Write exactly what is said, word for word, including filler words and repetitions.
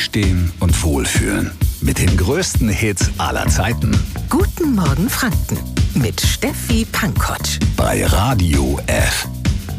Aufstehen und Wohlfühlen. Mit den größten Hits aller Zeiten. Guten Morgen Franken mit Steffi Pankotsch. Bei Radio F.